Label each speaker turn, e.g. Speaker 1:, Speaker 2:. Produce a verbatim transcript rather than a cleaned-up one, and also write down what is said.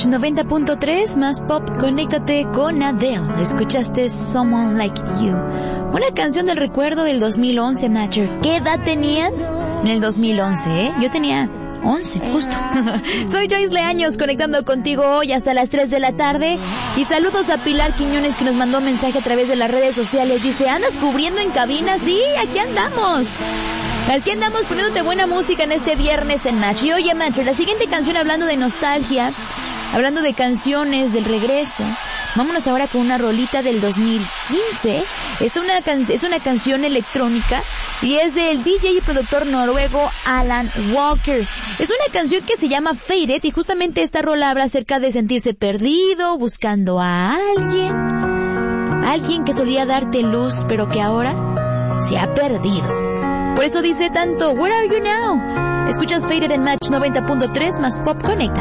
Speaker 1: noventa punto tres, más pop, conéctate con Adele. Escuchaste Someone Like You, una canción del recuerdo del dos mil once, Matcher. ¿Qué edad tenías en el dos mil once, eh? Yo tenía once, justo. Soy Joyce Leaños, conectando contigo hoy hasta las tres de la tarde. Y saludos a Pilar Quiñones, que nos mandó mensaje a través de las redes sociales. Dice, ¿andas cubriendo en cabina? Sí, aquí andamos. Aquí andamos poniéndote buena música en este viernes en Match. Y oye, Match, la siguiente canción, hablando de nostalgia, hablando de canciones, del regreso, vámonos ahora con una rolita del dos mil quince. Es una, can- es una canción electrónica y es del D J y productor noruego Alan Walker. Es una canción que se llama Faded, y justamente esta rola habla acerca de sentirse perdido, buscando a alguien. Alguien que solía darte luz, pero que ahora se ha perdido. Por eso dice tanto, Where are you now? Escuchas Faded en Match noventa punto tres, más Pop Connect.